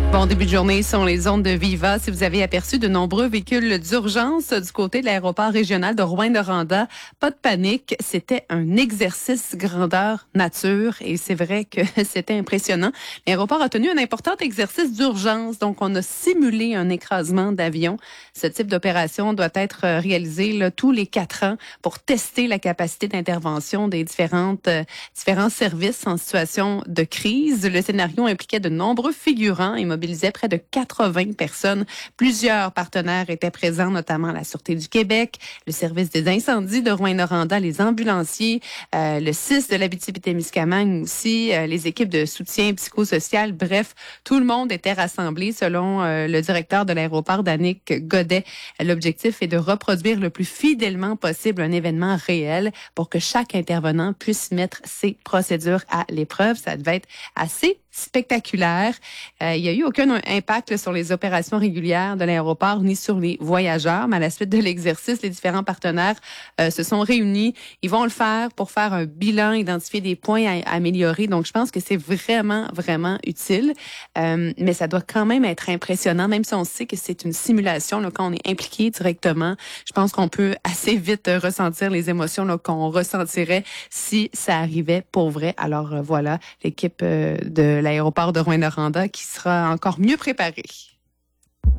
Bon début de journée sur les ondes de Viva. Si vous avez aperçu de nombreux véhicules d'urgence du côté de l'aéroport régional de Rouyn-Noranda, pas de panique. C'était un exercice grandeur nature et c'est vrai que c'était impressionnant. L'aéroport a tenu un important exercice d'urgence. Donc, on a simulé un écrasement d'avion. Ce type d'opération doit être réalisé tous les 4 ans pour tester la capacité d'intervention des différents services en situation de crise. Le scénario impliquait de nombreux figurants et mobilisait près de 80 personnes. Plusieurs partenaires étaient présents, notamment la Sûreté du Québec, le service des incendies de Rouyn-Noranda, les ambulanciers, le CIS de l'Abitibi-Témiscamingue aussi, les équipes de soutien psychosocial. Bref, tout le monde était rassemblé selon le directeur de l'aéroport, Danick Godet. L'objectif est de reproduire le plus fidèlement possible un événement réel pour que chaque intervenant puisse mettre ses procédures à l'épreuve. Ça devait être assez spectaculaire. Il n'y a eu aucun impact sur les opérations régulières de l'aéroport ni sur les voyageurs, mais à la suite de l'exercice, les différents partenaires se sont réunis. Ils vont le faire pour faire un bilan, identifier des points à améliorer. Donc, je pense que c'est vraiment, vraiment utile. Mais ça doit quand même être impressionnant, même si on sait que c'est une simulation. Là, quand on est impliqué directement, je pense qu'on peut assez vite ressentir les émotions qu'on ressentirait si ça arrivait pour vrai. Alors voilà, l'équipe de l'aéroport de Rouyn-Noranda qui sera encore mieux préparée.